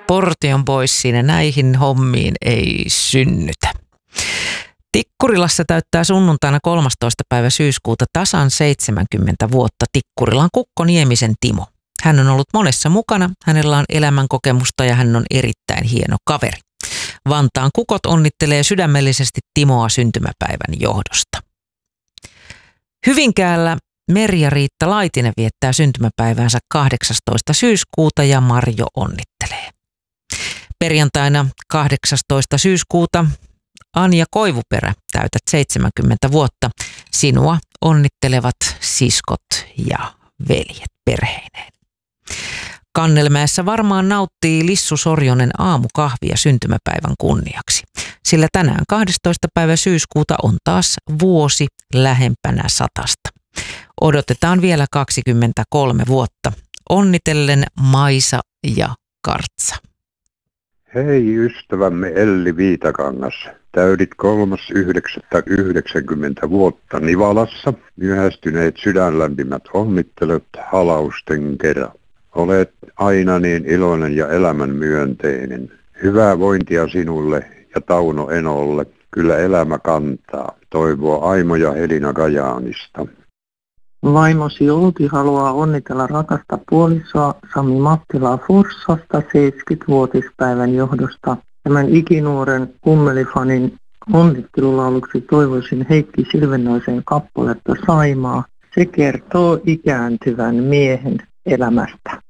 portion pois siinä, näihin hommiin ei synnytä. Tikkurilassa täyttää sunnuntaina 13. päivä syyskuuta tasan 70 vuotta Tikkurilan Kukko Niemisen Timo. Hän on ollut monessa mukana, hänellä on elämänkokemusta ja hän on erittäin hieno kaveri. Vantaan Kukot onnittelee sydämellisesti Timoa syntymäpäivän johdosta. Hyvinkäällä Merja-Riitta Laitinen viettää syntymäpäiväänsä 18. syyskuuta ja Marjo onnittelee. Perjantaina 18. syyskuuta Anja Koivuperä, täytät 70 vuotta. Sinua onnittelevat siskot ja veljet perheineen. Kannelmäessä varmaan nauttii Lissu Sorjonen aamukahvia syntymäpäivän kunniaksi, sillä tänään 12. päivä syyskuuta on taas vuosi lähempänä 100. Odotetaan vielä 23 vuotta. Onnitellen Maisa ja Kartsa. Hei ystävämme Elli Viitakangas. Täydit 3.9.90 vuotta Nivalassa. Myöhästyneet sydänlämpimät onnittelut halausten kerran. Olet aina niin iloinen ja elämänmyönteinen. Hyvää vointia sinulle ja Tauno Enolle. Kyllä elämä kantaa. Toivoa Aimo ja Helina Kajaanista. Vaimosi Outi haluaa onnitella rakasta puolisoa Sami Mattilaa Forssasta 70-vuotispäivän johdosta. Tämän ikinuoren kummelifanin onnittelulauluksi toivoisin Heikki Silvennoisen kappaletta Saimaa. Se kertoo ikääntyvän miehen elämästä.